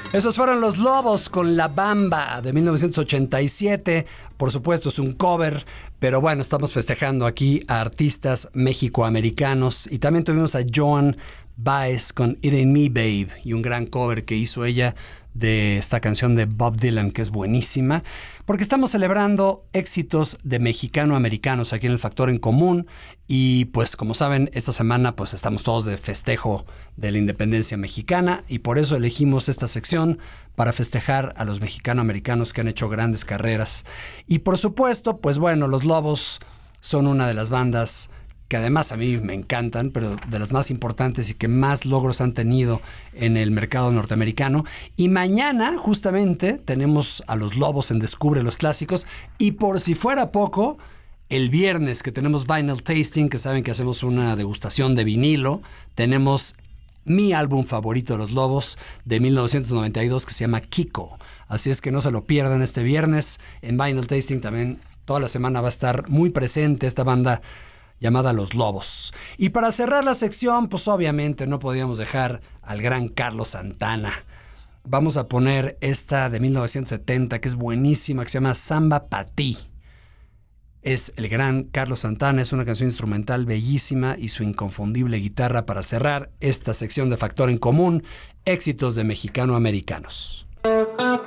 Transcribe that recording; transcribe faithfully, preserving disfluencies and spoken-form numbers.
Esos fueron Los Lobos con La Bamba de mil novecientos ochenta y siete. Por supuesto es un cover, pero bueno, estamos festejando aquí a artistas mexicoamericanos. Y también tuvimos a Joan Baez con It Ain't Me Babe y un gran cover que hizo ella de esta canción de Bob Dylan, que es buenísima, porque estamos celebrando éxitos de mexicano-americanos aquí en el Factor en Común. Y pues como saben, esta semana pues estamos todos de festejo de la independencia mexicana y por eso elegimos esta sección para festejar a los mexicano-americanos que han hecho grandes carreras. Y por supuesto, pues bueno, Los Lobos son una de las bandas que además a mí me encantan, pero de las más importantes y que más logros han tenido en el mercado norteamericano. Y mañana, justamente, tenemos a Los Lobos en Descubre los Clásicos. Y por si fuera poco, el viernes que tenemos Vinyl Tasting, que saben que hacemos una degustación de vinilo, tenemos mi álbum favorito de Los Lobos de mil novecientos noventa y dos, que se llama Kiko. Así es que no se lo pierdan este viernes. En Vinyl Tasting también toda la semana va a estar muy presente esta banda llamada Los Lobos. Y para cerrar la sección, pues obviamente no podíamos dejar al gran Carlos Santana. Vamos a poner esta de mil novecientos setenta, que es buenísima, que se llama Samba Pa' Ti. Es el gran Carlos Santana, es una canción instrumental bellísima y su inconfundible guitarra para cerrar esta sección de Factor en Común, éxitos de mexicano-americanos.